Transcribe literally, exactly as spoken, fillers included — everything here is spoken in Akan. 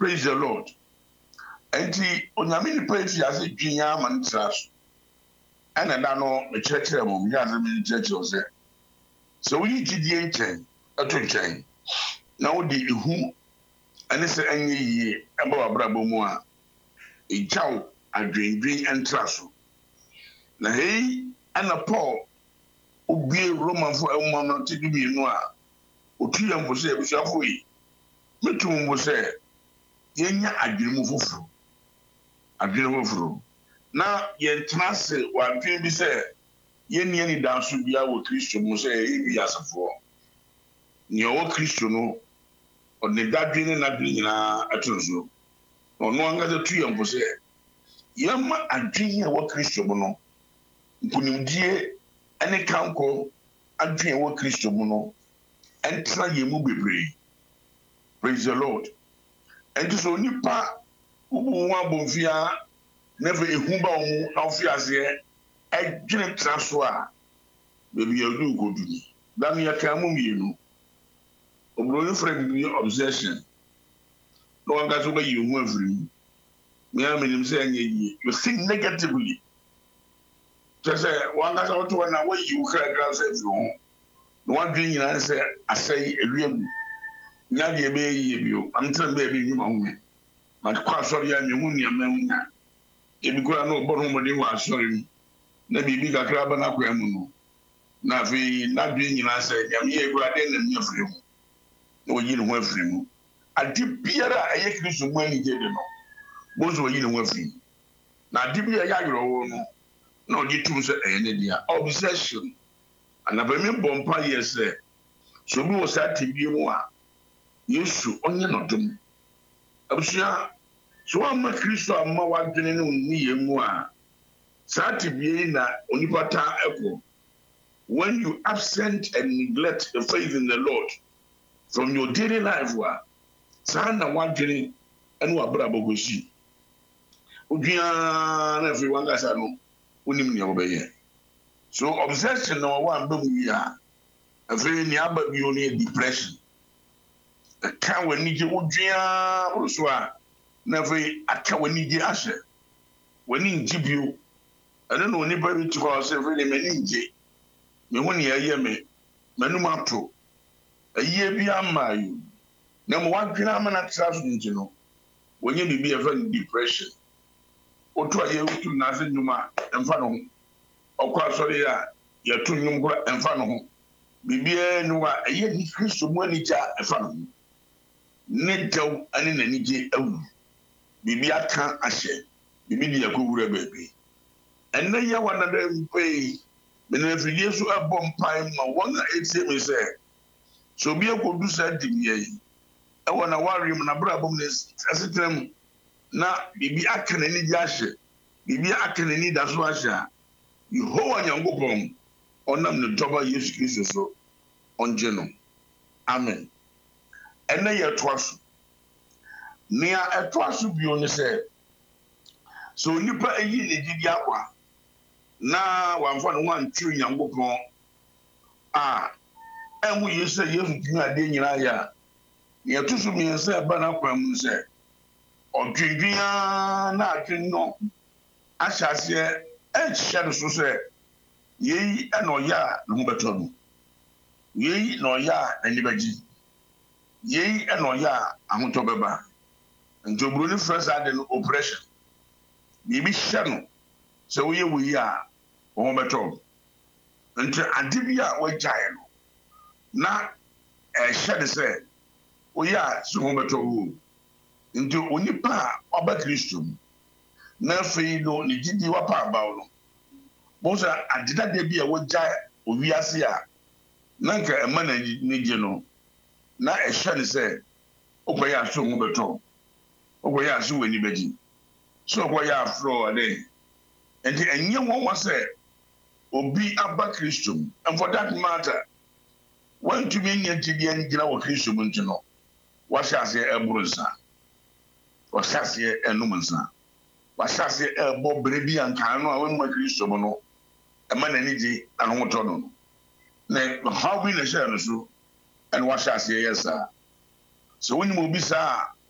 Praise the Lord. Enti onyame ni pray fi ase dwinya man traso. Ana da no me kyerɛkyerɛ mo me ase me kyerɛkyerɛ se. So we gidie nkyɛn ato nkyɛn. Na wo di ehu ane se anye yie aba wabrabɔ mu a egyaw adwendwen entraso. Na hei ana Paul obie Roman fo ewuma no te bi no a otu yam fo se ebusuafo yi metum mo se yenya adwene foforo adwene foforo na yentena se wadwene bi se yenni ani danso bia wo Kristo mo se ebi asafo ni o Kristo no onne dadwene na dwene nyina atonso ono anga de tu yam fo se yemma adwene wo Kristo mo no nkunimdie ane kanko adwene wo Kristo mo no entra yemu bebre. Praise the Lord. And so nipa ubu wa bonfia never ehumba omu na ofiase edwene traso a bebi yadu godu dan ya kamu mienu obroni friend bi obsession no one got to be you hu afrim me am nim say anya yi you think negatively just say one got to na way you cry grass everyone no one dream you say asay ewiem nya de be yi bio am tell be be nyuma hu ma kwa sorry ya me hu nia ma hu na ebi kura no obo no mo de wa sorry na bibi kakra ba na kwa mu no na fi na dwe nyina say nyam ye kura de na nyafre mu no yi no afri mu ade biara aye Kristo mu ani je de no bozo yi no afri na ade biara ya yoro wo no na odi tum say aye ne dia obsession anaba me bompa yes so bi wo sa tibie mu a Yesu onye nodum abusia so amma Kristo amma wadwene ne ni yemu a saati bie na onipata eko when you absent and neglect the faith in the Lord from your daily life wa sana wadwene enu abra bogosi odua na fi wanga sa no onim ne obeye so obsession no one be mu ya afi ni aba bi oni depression aka wani je odua ruso a na fi aka wani je ahye wani njibio ana no ni ba bi tiko se fi ni mani nje me hu ne aye me manum ato aye bi amayu na mo wadwena amana traso nje no wonye bibi e fa depression otu aye otu na se nyuma emfa no okwa sori ya ya tu nyum kura emfa no ho bibi e no wa aye ni Kristo mu ani ja emfa no ne jaw ani na ni je awu bibi aka ahye bibi di yakowura baabi enne ya wana da mpe mena fidie so abom pai ma wona etie me se so bi akodu sa dimye yi e wona wari mu na bra bom ne asetrem na bibi aka na ni je ahye bibi aka na ni da so ahye Yehowa Nyankopɔn onam ne toba Yesu Kristo so onje no amen enne ya toaso nia etoaso bio ne se so nipa eyi ne gidi akwa na wamfa no wan tru Nyankopɔn a enwu Yesu Yesu tinu ade nyina ya ne to so mi se ba na kwa mu se odwindwia na atwe no ahyase e hyɛ so se yeyi eno ya no ho beto no yeyi no ya ani baji yeyi eno ya ahoto beba ntoburu ni fresh ade no operation bibi hyɛ no se wo ye wo yi a wo ho beto nti ade bi a wagyae no na e hyɛ de se wo ya so ho beto wo nti onipa a oba Kristo na fei no ni gidi wa pa abaw no bosa adida de bi a wagyae owiase a nanka ema na ni je no na e hyɛ ne se okoya so ho beto okoya so wani baji so okoya afro ade enti enye won wa se obi aba Kristo and for that matter when to be nya gidi ngina wa Kristo mu ntino wa hyase eburunsa wa hyase enumnsa wa hyase ebo brebi anka no a won ma Kristo mu no ema na ni ji anu to no na how we na share no so and wa hyase yesa so when you be sa